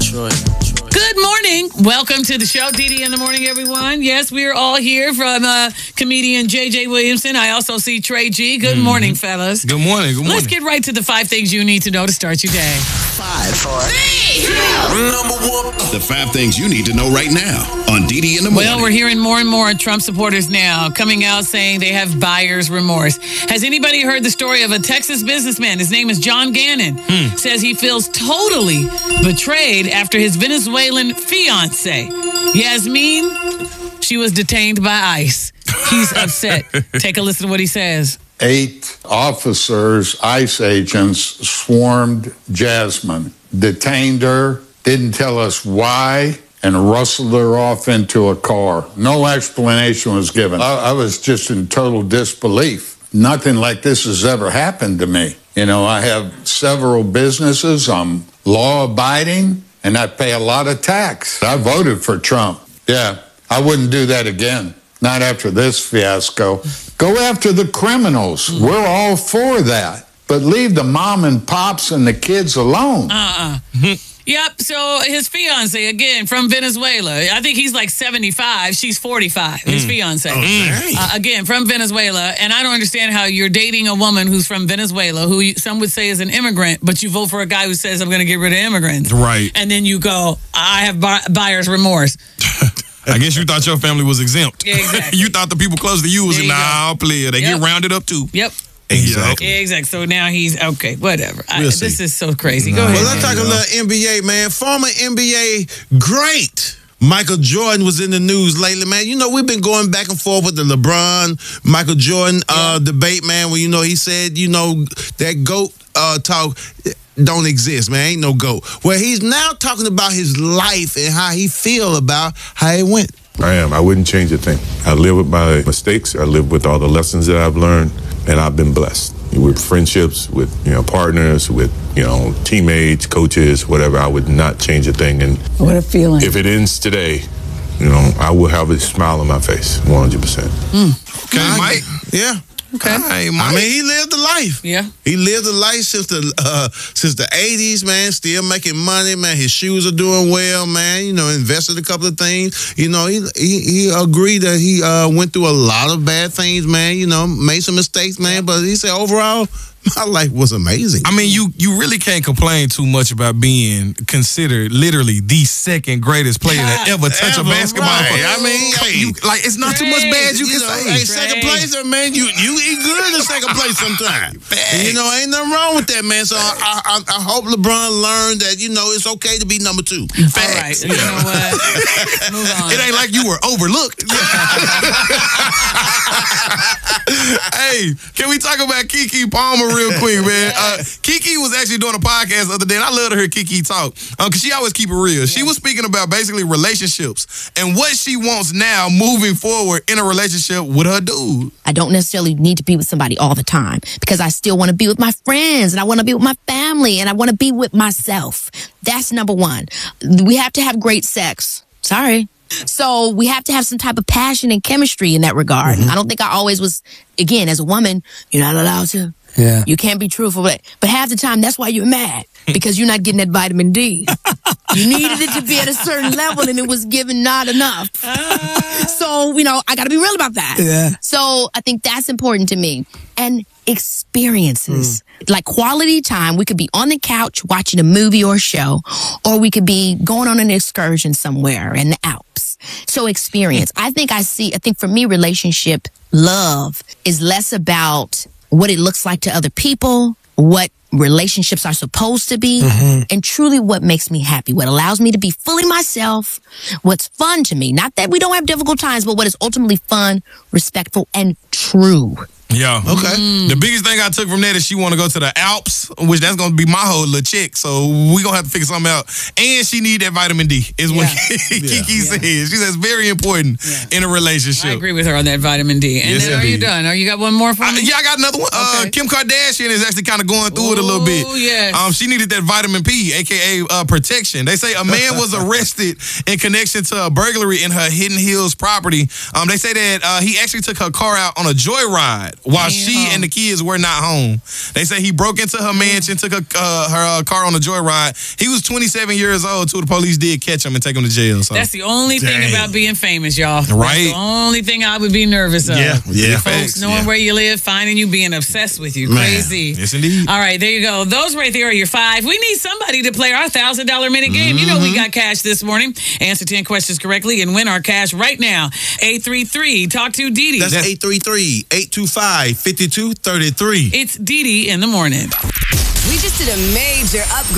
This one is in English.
Good morning. Welcome to the show, Dee in the Morning, everyone. Yes, we are all here from comedian J.J. Williamson. I also see Trey G. Good morning, fellas. Good morning. Good morning. Let's get right to the 5 things you need to know to start your day. 5, 4, 3, 2. Number 1. The 5 things you need to know right now on Dee in the Morning. Well, we're hearing more and more Trump supporters now coming out saying they have buyer's remorse. Has anybody heard the story of a Texas businessman? His name is John Gannon. Says he feels totally betrayed after his Venezuelan fiance, Yasmin, she was detained by ICE. He's upset. Take a listen to what he says. 8 officers, ICE agents, swarmed Jasmine, detained her, didn't tell us why, and rustled her off into a car. No explanation was given. I was just in total disbelief. Nothing like this has ever happened to me. You know, I have several businesses. I'm law-abiding, and I pay a lot of tax. I voted for Trump. Yeah, I wouldn't do that again. Not after this fiasco. Go after the criminals. We're all for that. But leave the mom and pops and the kids alone. Yep, so his fiance, again, from Venezuela. I think he's like 75. She's 45, his fiance. Again, from Venezuela. And I don't understand how you're dating a woman who's from Venezuela, who some would say is an immigrant, but you vote for a guy who says, I'm going to get rid of immigrants. Right. And then you go, I have buyer's remorse. I guess you thought your family was exempt. Yeah, exactly. You thought the people close to you was nah, player. They get rounded up too. Yep. Exactly. So now he's okay. Whatever. This is so crazy. Go Well, ahead. let's talk a little NBA, man. Former NBA great Michael Jordan was in the news lately, man. You know, we've been going back and forth with the LeBron, Michael Jordan debate, man. Where he said, that GOAT talk don't exist, man. Ain't no GOAT. Well, he's now talking about his life and how he feel about how it went. I wouldn't change a thing. I live with my mistakes. I live with all the lessons that I've learned, and I've been blessed with friendships, with partners, with teammates, coaches, whatever. I would not change a thing. And what a feeling! If it ends today, I will have a smile on my face, 100%. Okay, Mike. Yeah. Okay. Hey, Mike. I mean, he lived a life. Yeah. He lived a life since the 80s, man. Still making money, man. His shoes are doing well, man. Invested a couple of things. He agreed that he went through a lot of bad things, man. Made some mistakes, man. But he said overall, my life was amazing. I mean, you really can't complain too much about being considered literally the second greatest player to ever touch a basketball. Right. I mean, it's not too much bad you can say. Hey, second place, man. You eat good in second place sometimes. And, ain't nothing wrong with that, man. So I hope LeBron learned that it's okay to be number 2. All right. You know what? Move on. It ain't like you were overlooked. Hey, can we talk about Keke Palmer real quick, man? Keke was actually doing a podcast the other day, and I love to hear Keke talk because she always keep it real. She was speaking about basically relationships and what she wants now moving forward in a relationship with her dude. I don't necessarily need to be with somebody all the time because I still want to be with my friends and I want to be with my family and I want to be with myself. That's number 1. We have to have great sex. Sorry. So we have to have some type of passion and chemistry in that regard. I don't think I always was, again, as a woman, you're not allowed to. Yeah. You can't be truthful. But half the time, that's why you're mad. Because you're not getting that vitamin D. You needed it to be at a certain level and it was given not enough. So, I got to be real about that. Yeah. So I think that's important to me. And experiences. Like quality time. We could be on the couch watching a movie or a show, or we could be going on an excursion somewhere in the Alps. So experience. I think for me, relationship love is less about what it looks like to other people, what relationships are supposed to be, and truly what makes me happy, what allows me to be fully myself, what's fun to me. Not that we don't have difficult times, but what is ultimately fun, respectful, and true. Yeah. Okay. The biggest thing I took from that is she want to go to the Alps, which that's going to be my whole little chick. So we going to have to figure something out. And she need that vitamin D is what Keke says. She says very important in a relationship. I agree with her on that vitamin D. And then are you done? You got one more for me? I got another one. Okay. Kim Kardashian is actually kind of going through it a little bit. Yes. She needed that vitamin P, a.k.a. protection. They say a man was arrested in connection to a burglary in her Hidden Hills property. They say that he actually took her car out on a joyride. while she and the kids were not home. They say he broke into her mansion, took her car on a joyride. He was 27 years old too. The police did catch him and take him to jail. So. That's the only thing about being famous, y'all. Right. That's the only thing I would be nervous of. Yeah. Folks knowing where you live, finding you, being obsessed with you. Man. Crazy. Yes, indeed. All right, there you go. Those right there are your 5. We need somebody to play our $1,000 minute game. You know we got cash this morning. Answer 10 questions correctly and win our cash right now. 833. Talk to Dee Dee. That's 833-825-5233. It's Dee Dee in the morning. We just did a major upgrade.